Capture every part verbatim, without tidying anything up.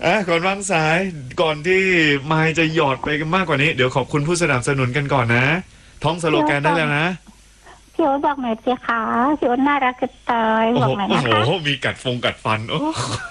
อ่ะก่อนวางสายก่อนที่ไมค์จะหยอดไปกันมากกว่านี้เดี๋ยวขอบคุณผู้สนับสนุนกันก่อนนะท้องสโลแกนได้แล้วนะพี่โอ๊ตบอกหน่อยสิคะพี่โอ๊ตน่ารักจะตายบอกหน่อยนะคะโอ้โหมีกัดฟงกัดฟันโอ้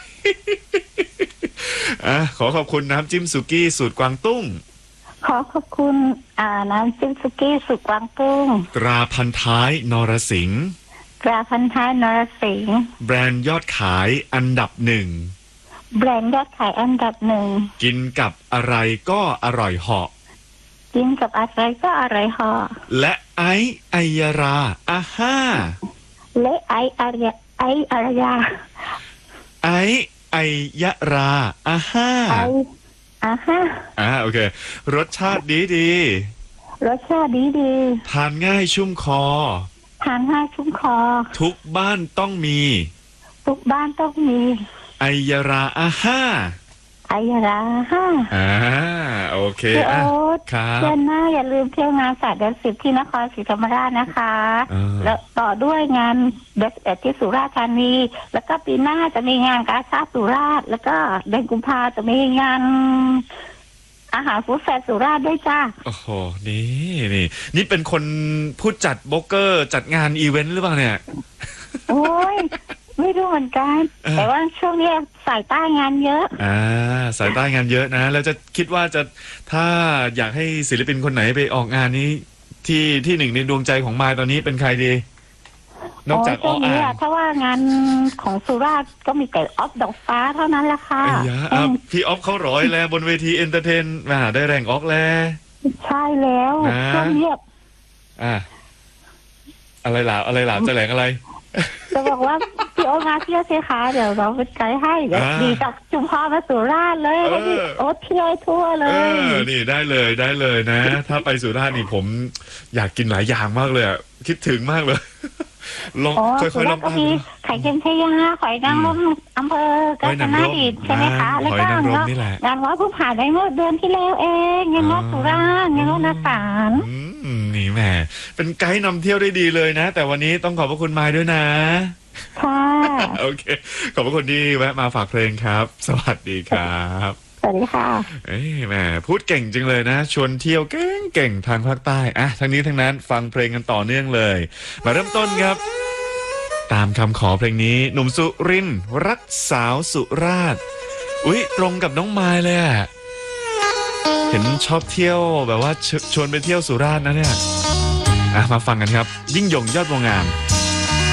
อ่ะขอขอบคุณน้ำจิ้มสุกี้สูตรกวางตุ้งขอขอบคุณอ่าน้ำจิ้มสุกี้สุกกวางตุ้งตราพันท้ายนรสิงห์ตราพันท้ายนรสิงห์แบรนด์ยอดขายอันดับหนึ่งแบรนด์ยอดขายอันดับหนึ่งกินกับอะไรก็อร่อยเหาะกินกับอะไรก็อร่อยเหาะและไอไอยาราอาห้าและไออารยาไออารยาไอไอยาราอาห้าไออาห้าอ่าโอเครสชาติดีดีรสชาติดีดีทานง่ายชุ่มคอทานง่ายชุ่มคอทุกบ้านต้องมีทุกบ้านต้องมีไอยาราอาห้าไอยาราห้าอ่าโอเคพี่โอ๊ตครับเดือนหน้าอย่าลืมเที่ยวงานศาสตร์เดือนสิบที่นครศรีธรรมราชนะคะแล้วต่อด้วยงานเดือนเอ็ดที่สุราษฎร์ธานีแล้วก็ปีหน้าจะมีงานกาชาดสุราษฎร์แล้วก็เดือนกุมภาจะมีงานอาหารฟู้ดแฟร์สุราษฎร์ด้วยจ้าโอ้โหนี่นี่นี่เป็นคนผู้จัดโบรกเกอร์จัดงานอีเวนต์หรือเปล่าเนี่ยโอ้ยไม่รู้เหมือนกันแต่ว่าช่วงนี้สายใต้งานเยอะอ่าสายใต้งานเยอะนะแล้วจะคิดว่าจะถ้าอยากให้ศิลปินคนไหนไปออกงานนี้ที่ที่หนึ่งในดวงใจของมายตอนนี้เป็นใครดีนอกจากอออ่างถ้าว่างานของสุราษฎร์ก็มีแต่ออฟดอกฟ้าเท่านั้นแหละค่ะพี่ออฟเขาร้อยแล้วบนเวทีเอนเตอร์เทนมาได้แรงออกแล้วใช่แล้วช่วงนี้อ่าอะไรหล่าอะไรหล่าจะแหลงอะไรจะบอกว่าพี่โอ๊ตมาเที่ยวสิคะเดี๋ยวเราไปไกด์ให้เดี๋ยวดีจากจุมพรมาสุราษฎร์เลยพี่โอ๊ตเที่ยวทั่วเลยนี่ได้เลยได้เลยนะถ้าไปสุราษฎร์นี่ผมอยากกินหลายอย่างมากเลยคิดถึงมากเลยลองค่อยๆลองก็มีไข่เค็มชยาหอยนางรมอำเภอกาญจนดิตใช่ไหมคะแล้วก็งานวัดผู้ผ่านได้เมื่อเดือนที่แล้วเองงานวัดสุราษฎร์งานวัดนาสารนี่แหมเป็นไกด์นำเที่ยวได้ดีเลยนะแต่วันนี้ต้องขอบพระคุณมายด้วยนะค่ะโอเคขอบพระคุณที่แวะมาฝากเพลงครับสวัสดีครับสวัสดีค่ะเอ้ยแหมพูดเก่งจริงเลยนะชวนเที่ยวเก่งเก่งทางภาคใต้อะทั้งนี้ทั้งนั้นฟังเพลงกันต่อเนื่องเลยมาเริ่มต้นครับตามคำขอเพลงนี้หนุ่มสุรินทร์รักสาวสุราษฎร์อุ๊ยตรงกับน้องมายเลยอะเห็นชอบเที่ยวแบบว่าชวนไปเที่ยวสุราษฎร์นะเนี่ยอ่ะมาฟังกันครับยิ่งยงยอดวงงาม